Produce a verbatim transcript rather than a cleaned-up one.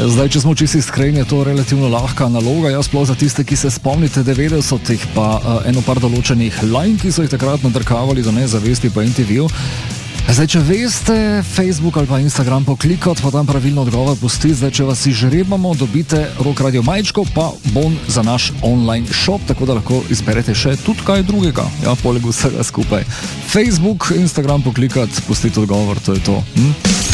Zdaj, če smo čisti iskreni, je to relativno lahka naloga, jaz sploh za tiste, ki se spomnite devetdesetih, pa uh, eno par določenih lajn, ki so jih takrat nadrkavali do nezavesti po en te ve. Zdaj, če veste, Facebook ali pa Instagram poklikati, pa tam pravilno odgovor pustiti. Zdaj, če vas izžrebamo, dobite Rock Radio majčko, pa bon za naš online shop, tako da lahko izberete še tudi kaj drugega, ja, poleg vsega skupaj. Facebook, Instagram poklikati, pustiti odgovor, to je to. Hm?